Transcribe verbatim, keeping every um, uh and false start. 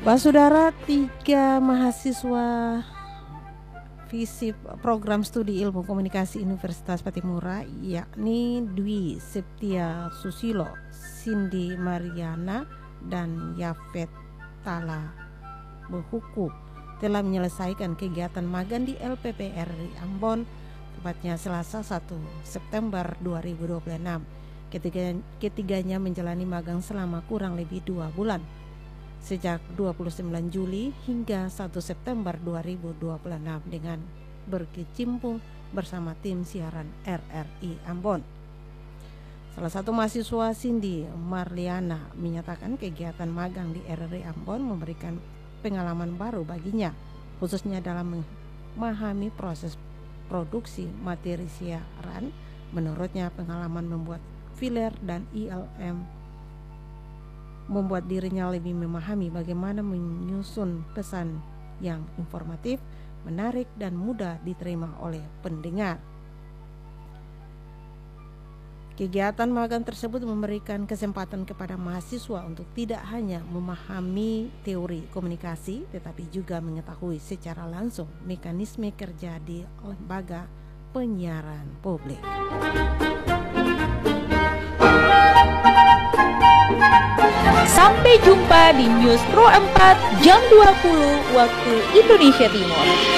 Pak Saudara, tiga mahasiswa FISIP program studi ilmu komunikasi Universitas Patimura, yakni Dwi Septia Susilo, Cindy Mariana, dan Yafet Tala Behuku, telah menyelesaikan kegiatan magang di L P P R I Ambon, tepatnya Selasa satu September dua ribu dua puluh enam. Ketiga, ketiganya menjalani magang selama kurang lebih dua bulan, sejak dua puluh sembilan Juli hingga satu September dua ribu dua puluh enam, dengan berkecimpung bersama tim siaran R R I Ambon. Salah satu mahasiswa, Cindy Marliana, menyatakan kegiatan magang di R R I Ambon memberikan pengalaman baru baginya, khususnya dalam memahami proses produksi materi siaran. Menurutnya, pengalaman membuat filler dan I L M membuat dirinya lebih memahami bagaimana menyusun pesan yang informatif, menarik, dan mudah diterima oleh pendengar. Kegiatan magang tersebut memberikan kesempatan kepada mahasiswa untuk tidak hanya memahami teori komunikasi, tetapi juga mengetahui secara langsung mekanisme kerja di lembaga penyiaran publik. Sampai jumpa di News Pro empat jam dua puluh waktu Indonesia Timur.